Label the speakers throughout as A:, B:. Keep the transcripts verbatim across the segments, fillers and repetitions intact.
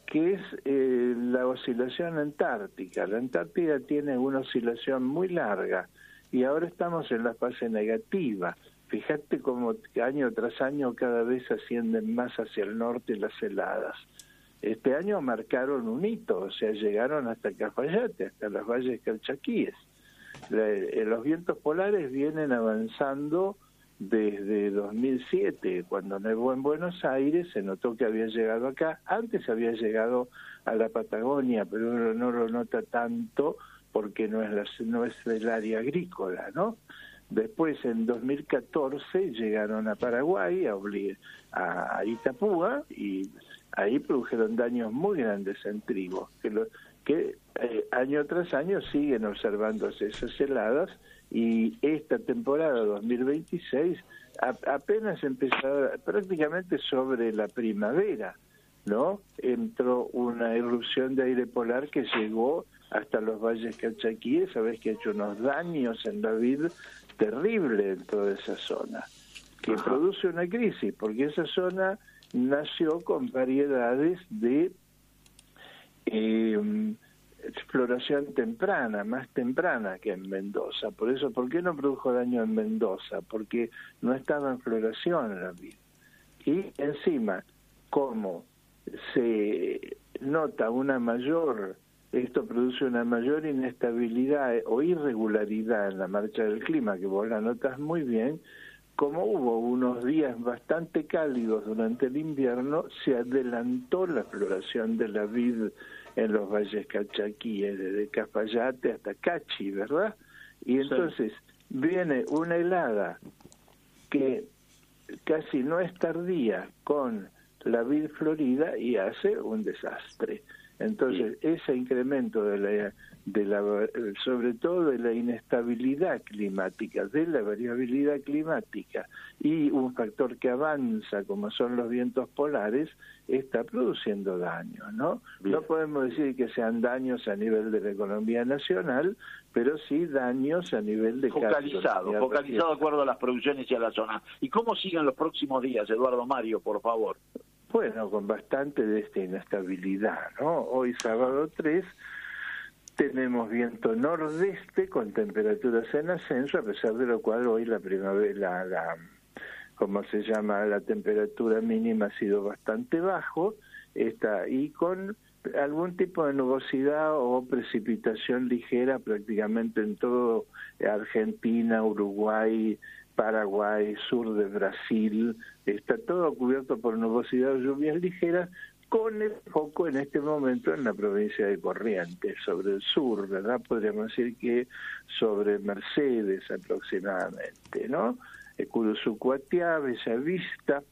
A: que es eh, la oscilación antártica. La Antártida tiene una oscilación muy larga y ahora estamos en la fase negativa. Fíjate cómo año tras año cada vez ascienden más hacia el norte las heladas. Este año marcaron un hito, o sea, llegaron hasta Cafayate, hasta las valles calchaquíes. La, eh, los vientos polares vienen avanzando desde dos mil siete, cuando nevó en Buenos Aires, se notó que había llegado acá. Antes había llegado a la Patagonia, pero uno no lo nota tanto porque no es, la, no es el área agrícola, ¿no? Después, en dos mil catorce, llegaron a Paraguay, a, a Itapúa, y ahí produjeron daños muy grandes en trigo, que, lo, que eh, año tras año siguen observándose esas heladas, y esta temporada dos mil veintiséis a, apenas empezó, prácticamente sobre la primavera, ¿no? Entró una irrupción de aire polar que llegó hasta los valles calchaquíes. Sabés que ha hecho unos daños en la vid terrible en toda esa zona, que Ajá. produce una crisis, porque esa zona nació con variedades de eh, exploración temprana, más temprana que en Mendoza. Por eso, ¿por qué no produjo daño en Mendoza? Porque no estaba en floración la vid. Y encima, como se nota una mayor, esto produce una mayor inestabilidad o irregularidad en la marcha del clima, que vos la notas muy bien, como hubo unos días bastante cálidos durante el invierno, se adelantó la floración de la vid en los valles calchaquíes, desde Cafayate hasta Cachi, ¿verdad? Y entonces sí. viene una helada que casi no es tardía con la vid florida y hace un desastre. Entonces, sí. ese incremento de la, de la, sobre todo de la inestabilidad climática, de la variabilidad climática y un factor que avanza, como son los vientos polares, está produciendo daños, ¿no? Bien. No podemos decir que sean daños a nivel de la economía nacional, pero sí daños a nivel de...
B: Focalizado, focalizado de acuerdo a las producciones y a la zona. ¿Y cómo siguen los próximos días, Eduardo Mario, por favor?
A: Bueno, con bastante de esta inestabilidad, ¿no? Hoy sábado tres tenemos viento nordeste con temperaturas en ascenso, a pesar de lo cual hoy la primavera, la, la, como se llama, la temperatura mínima ha sido bastante bajo, está, y con algún tipo de nubosidad o precipitación ligera prácticamente en todo Argentina, Uruguay, Paraguay, sur de Brasil, está todo cubierto por nubosidad o lluvias ligeras, con el foco en este momento en la provincia de Corrientes, sobre el sur, ¿verdad? Podríamos decir que sobre Mercedes aproximadamente, ¿no? Curuzú-Cuatiá, Bellavista,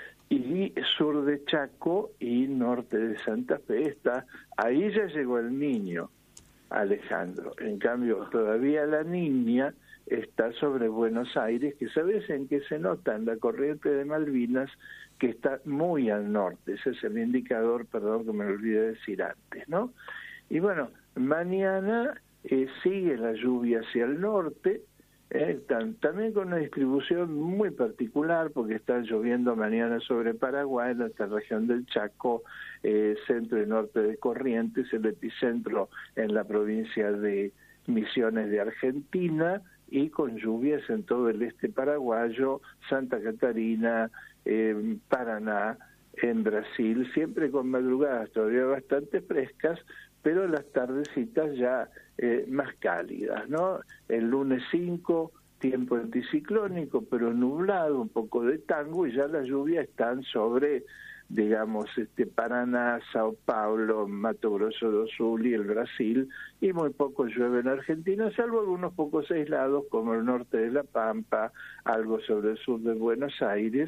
A: y sur de Chaco y norte de Santa Fe. Está, ahí ya llegó el niño, Alejandro. En cambio, todavía la niña está sobre Buenos Aires, que sabes en qué se nota, en la corriente de Malvinas, que está muy al norte. Ese es el indicador, perdón que me lo olvidé decir antes, ¿no? Y bueno, mañana eh, sigue la lluvia hacia el norte, eh, tan, también con una distribución muy particular, porque está lloviendo mañana sobre Paraguay, en esta región del Chaco, eh, centro y norte de Corrientes, el epicentro en la provincia de Misiones de Argentina, y con lluvias en todo el este paraguayo, Santa Catarina, eh, Paraná, en Brasil, siempre con madrugadas todavía bastante frescas, pero las tardecitas ya eh, más cálidas, ¿no? El lunes cinco, tiempo anticiclónico, pero nublado, un poco de tango, y ya las lluvias están sobre, digamos, este Paraná, Sao Paulo, Mato Grosso do Sul y el Brasil, y muy poco llueve en Argentina, salvo algunos pocos aislados, como el norte de La Pampa, algo sobre el sur de Buenos Aires,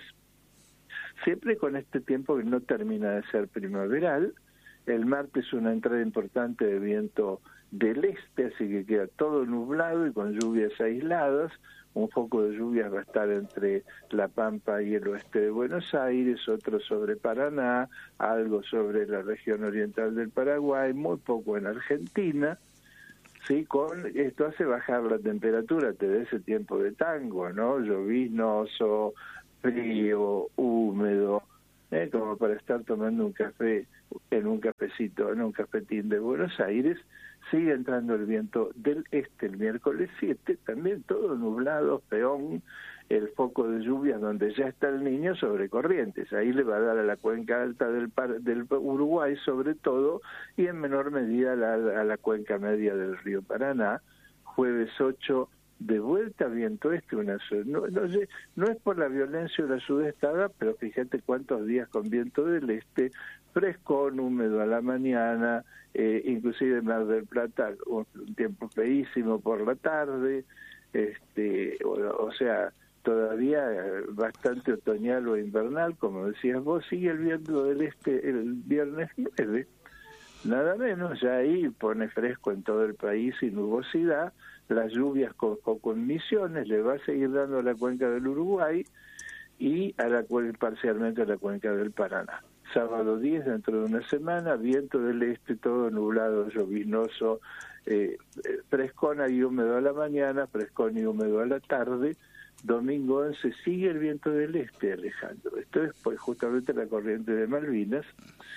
A: siempre con este tiempo que no termina de ser primaveral. El martes una entrada importante de viento del este, así que queda todo nublado y con lluvias aisladas. Un foco de lluvias va a estar entre La Pampa y el oeste de Buenos Aires, otro sobre Paraná, algo sobre la región oriental del Paraguay, muy poco en Argentina. Sí, con esto hace bajar la temperatura, te da ese tiempo de tango, ¿no? Lloviznoso, frío, húmedo, ¿eh? Como para estar tomando un café en un cafecito, en un cafetín de Buenos Aires. Sigue entrando el viento del este el miércoles siete, también todo nublado, peón, el foco de lluvias donde ya está el Niño sobre Corrientes. Ahí le va a dar a la cuenca alta del, par, del Uruguay sobre todo, y en menor medida a la, a la cuenca media del río Paraná. Jueves ocho, de vuelta viento este, una no, no, sé, no es por la violencia o la sudestada, pero fíjate cuántos días con viento del este, frescón, húmedo a la mañana, eh, inclusive en Mar del Plata un, un tiempo feísimo por la tarde, este, o, o sea, todavía bastante otoñal o invernal, como decías vos. Sigue el viento del este el viernes nueve, nada menos, ya ahí pone fresco en todo el país y nubosidad, las lluvias con poco en Misiones, le va a seguir dando a la cuenca del Uruguay y a la parcialmente a la cuenca del Paraná. Sábado diez, dentro de una semana, viento del este, todo nublado, lloviznoso, eh, frescona y húmedo a la mañana, frescón y húmedo a la tarde. Domingo once, sigue el viento del este, Alejandro. Esto es pues justamente la corriente de Malvinas.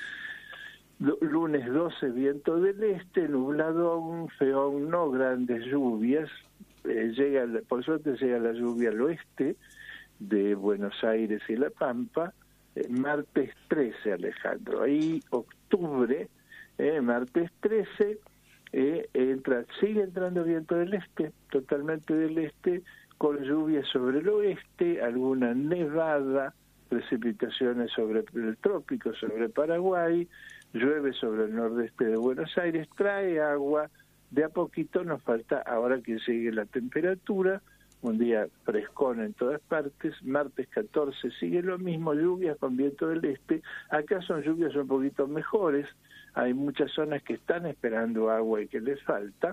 A: Lunes doce, viento del este, nublado, feón, no grandes lluvias. Eh, llega, por suerte llega la lluvia al oeste de Buenos Aires y La Pampa. Eh, martes trece, Alejandro. Ahí octubre, eh, martes trece, eh, entra, sigue entrando viento del este, totalmente del este, con lluvias sobre el oeste, alguna nevada, precipitaciones sobre el trópico, sobre Paraguay, llueve sobre el nordeste de Buenos Aires, trae agua, de a poquito nos falta, ahora que llegue la temperatura, un día frescón en todas partes. Martes catorce sigue lo mismo, lluvias con viento del este, acá son lluvias un poquito mejores, hay muchas zonas que están esperando agua y que les falta,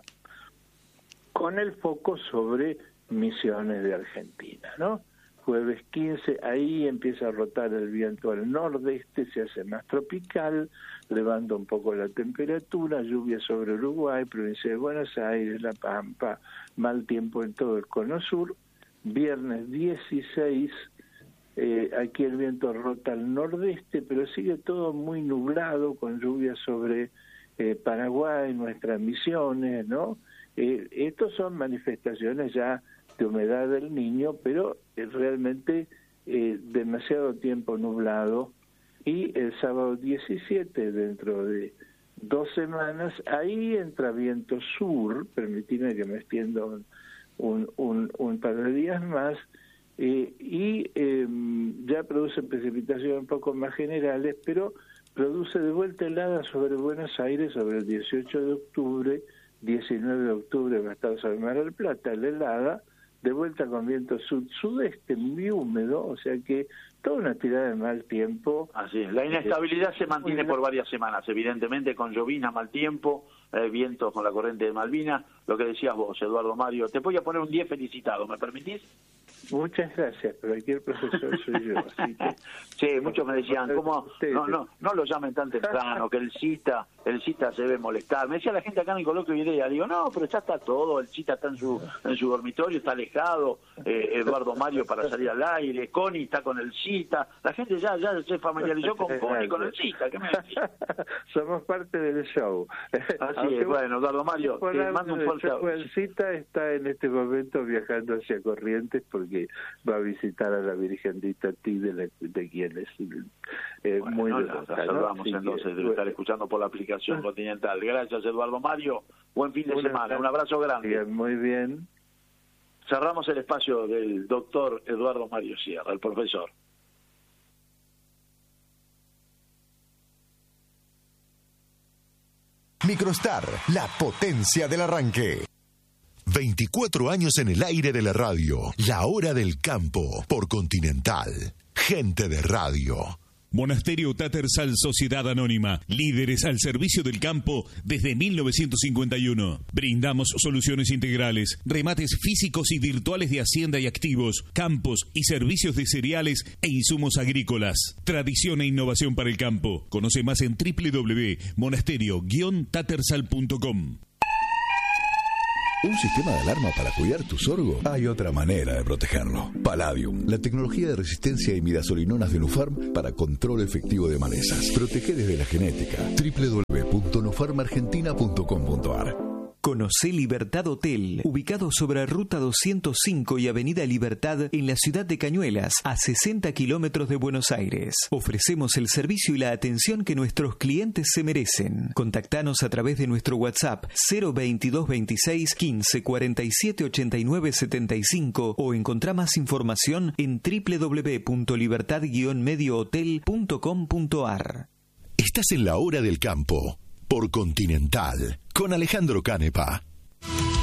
A: con el foco sobre Misiones de Argentina, ¿no? Jueves quince, ahí empieza a rotar el viento al nordeste, se hace más tropical, levanta un poco la temperatura, lluvia sobre Uruguay, provincia de Buenos Aires, La Pampa, mal tiempo en todo el cono sur. Viernes dieciséis, eh, aquí el viento rota al nordeste, pero sigue todo muy nublado, con lluvia sobre eh, Paraguay, nuestras Misiones, ¿no? Eh, estos son manifestaciones ya de humedad del Niño, pero es realmente eh, demasiado tiempo nublado. Y el sábado diecisiete, dentro de dos semanas, ahí entra viento sur, permitime que me extienda un, un, un, un par de días más, eh, y eh, ya produce precipitaciones un poco más generales, pero produce de vuelta helada sobre Buenos Aires sobre el dieciocho de octubre, diecinueve de octubre va a estar sobre Mar del Plata, la helada, de vuelta con viento sud-sudeste muy húmedo, o sea que toda una tirada de mal tiempo.
B: Así es, la inestabilidad eh, se mantiene por varias semanas, evidentemente con llovina, mal tiempo, eh, vientos con la corriente de Malvinas, lo que decías vos, Eduardo Mario. Te voy a poner un diez felicitado, ¿me permitís?
A: Muchas gracias, pero aquí el profesor soy yo, así que...
B: Sí, muchos me decían, ¿cómo? No, no, no lo llamen tan temprano, que el cita, el cita se debe molestar. Me decía la gente acá en mi coloquio idea, digo, no, pero ya está todo, el cita está en su en su dormitorio, está alejado, eh, Eduardo Mario para salir al aire, Connie está con el cita, la gente ya ya se familiarizó con Connie, con el cita, ¿qué me decís?
A: Somos parte del show.
B: Así Aunque es, bueno, Eduardo Mario, te mando un fuerte abrazo.
A: El cita está en este momento viajando hacia Corrientes porque va a visitar a la Virgendita Ti de, la, de quien es eh,
B: bueno,
A: muy
B: no,
A: devota,
B: la saludamos,
A: ¿no?
B: entonces,
A: que,
B: debe
A: bueno.
B: estar escuchando por la aplicación Continental. Gracias, Eduardo Mario. Buen fin de semana. Un abrazo grande.
A: Bien, muy bien.
B: Cerramos el espacio del doctor Eduardo Mario Sierra, el profesor.
C: Microstar, la potencia del arranque. veinticuatro años en el aire de la radio. La hora del campo por Continental. Gente de radio.
D: Monasterio Tattersall Sociedad Anónima, líderes al servicio del campo desde mil novecientos cincuenta y uno. Brindamos soluciones integrales, remates físicos y virtuales de hacienda y activos, campos y servicios de cereales e insumos agrícolas. Tradición e innovación para el campo. Conoce más en doble u doble u doble u punto monasterio guion tattersall punto com.
E: ¿Un sistema de alarma para cuidar tu sorgo? Hay otra manera de protegerlo. Palladium, la tecnología de resistencia a imidazolinonas de Nufarm para control efectivo de malezas. Protege desde la genética. doble u doble u doble u punto nufarm argentina punto com punto a r.
F: Conocé Libertad Hotel, ubicado sobre Ruta doscientos cinco y Avenida Libertad en la ciudad de Cañuelas, a sesenta kilómetros de Buenos Aires. Ofrecemos el servicio y la atención que nuestros clientes se merecen. Contactanos a través de nuestro WhatsApp cero veintidós veintiséis quince cuarenta y siete ochenta y nueve setenta y cinco o encontrá más información en doble u doble u doble u punto libertad guion medio hotel punto com punto a r.
C: Estás en la hora del campo por Continental con Alejandro Canepa.